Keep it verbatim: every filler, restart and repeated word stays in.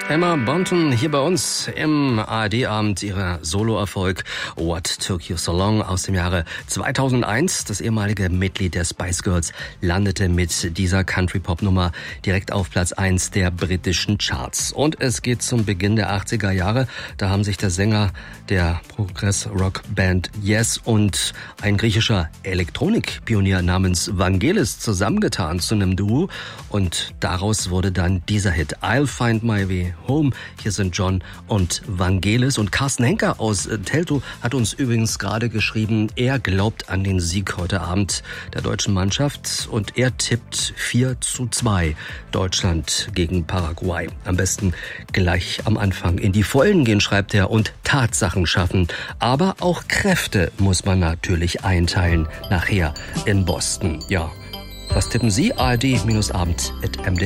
Emma Bunton hier bei uns im A R D-Abend, ihrer Soloerfolg What Took You So Long aus dem Jahre zweitausendeins. Das ehemalige Mitglied der Spice Girls landete mit dieser Country-Pop-Nummer direkt auf Platz eins der britischen Charts. Und es geht zum Beginn der achtziger Jahre. Da haben sich der Sänger der Progress-Rock-Band Yes und ein griechischer Elektronik-Pionier namens Vangelis zusammengetan zu einem Duo. Und daraus wurde dann dieser Hit I'll Find My Way Home. Hier sind John und Vangelis. Und Carsten Henker aus Teltow hat uns übrigens gerade geschrieben, er glaubt an den Sieg heute Abend der deutschen Mannschaft und er tippt vier zu zwei Deutschland gegen Paraguay. Am besten gleich am Anfang in die Vollen gehen, schreibt er, und Tatsachen schaffen. Aber auch Kräfte muss man natürlich einteilen nachher in Boston. Ja, was tippen Sie? A R D-abend at m d